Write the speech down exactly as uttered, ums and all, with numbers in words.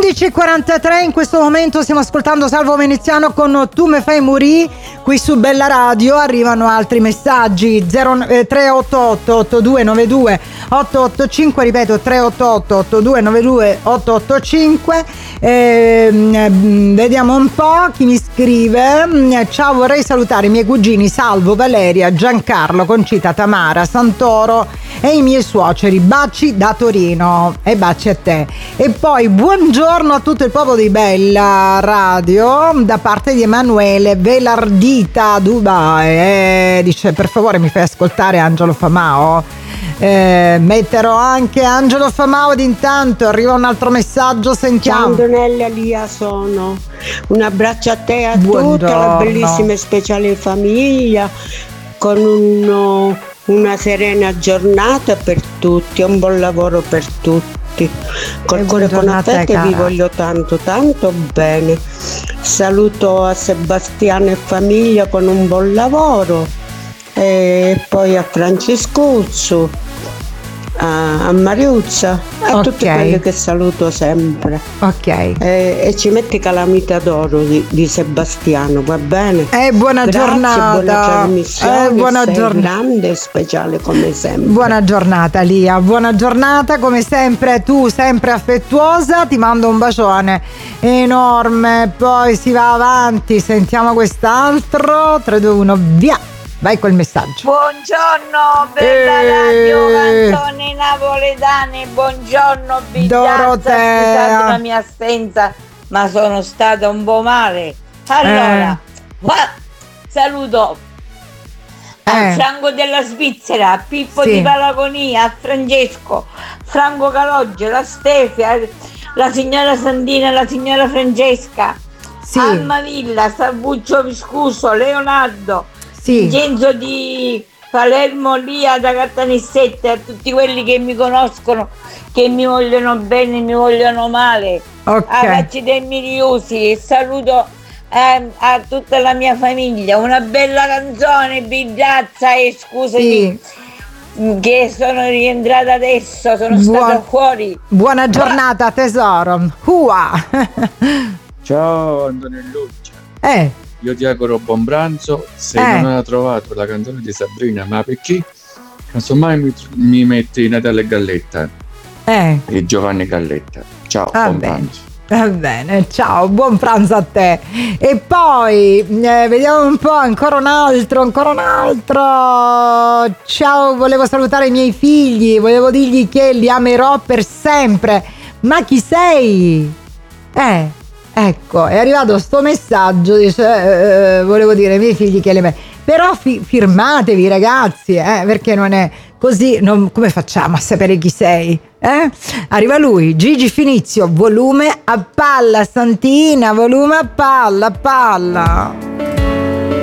undici e quarantatré, in questo momento stiamo ascoltando Salvo Veneziano con Tu me fai morì qui su Bella Radio. Arrivano altri messaggi zero, eh, tre otto otto otto due nove due otto otto cinque, ripeto tre otto otto otto due nove due otto otto cinque. Eh, vediamo un po' chi mi scrive. Ciao, vorrei salutare i miei cugini Salvo, Valeria, Giancarlo, Concita, Tamara, Santoro e i miei suoceri. Baci da Torino e baci a te. E poi buongiorno a tutto il popolo di Bella Radio da parte di Emanuele Velardita, Dubai. Eh, dice per favore mi fai ascoltare Angelo Famao. Eh, metterò anche Angelo Famao ed intanto arriva un altro messaggio, sentiamo. Ciao Antonella, Lia sono. Un abbraccio a te e a Buongiorno. tutta la bellissima e speciale famiglia con un, una serena giornata per tutti, un buon lavoro per tutti. Col cuore con affetto vi voglio tanto tanto bene. Saluto a Sebastiano e famiglia con un buon lavoro e poi a Francescuzzo, a, a Mariuzza, a okay. tutti quelli che saluto sempre. Ok. E, e ci metti Calamita d'Oro di, di Sebastiano, va bene? Eh, buona Grazie, giornata. buona trasmissione, Eh, buona sei giornata. grande e speciale come sempre. Buona giornata Lia, buona giornata come sempre, tu sempre affettuosa, ti mando un bacione enorme, poi si va avanti, sentiamo quest'altro, tre due uno, via, vai col messaggio. Buongiorno Bella Eh. Radio, canzoni napoletane, buongiorno Bigliazza, Dorotea. scusate la mia assenza ma sono stata un po' male. Allora, qua, saluto a Eh. Franco della Svizzera, a Pippo Sì. di Palagonia, a Francesco, Franco Calogero, la Stefia, la signora Sandina, la signora Francesca, Sì. Alma Villa, Salvuccio Viscuso, Leonardo, Sì. Vincenzo di Palermo, Lia da Cattanissette, a tutti quelli che mi conoscono, che mi vogliono bene, mi vogliono male, Ok. a Facci dei Miriusi, e saluto eh, a tutta la mia famiglia. Una bella canzone, Bigliazza, e scusami che sono rientrata adesso, sono Buon- stata fuori. Buona giornata tesoro. Ua. Ciao Antonelluccia, Eh. io ti auguro buon pranzo. Se Eh. non hai trovato la canzone di Sabrina, ma perché? Casomai mi, mi metti Natale Galletta Eh. e Giovanni Galletta. Ciao, Va buon bene. pranzo. Va bene, ciao, buon pranzo a te. E poi eh, vediamo un po', ancora un altro, ancora un altro. Ciao, volevo salutare i miei figli, volevo dirgli che li amerò per sempre. Ma chi sei? Eh, ecco, è arrivato sto messaggio, dice, eh, volevo dire ai miei figli che li amerò. Però fi- firmatevi ragazzi, eh, perché non è così, non, come facciamo a sapere chi sei? Eh? Arriva lui, Gigi Finizio, volume a palla, Santina, volume a palla, a palla.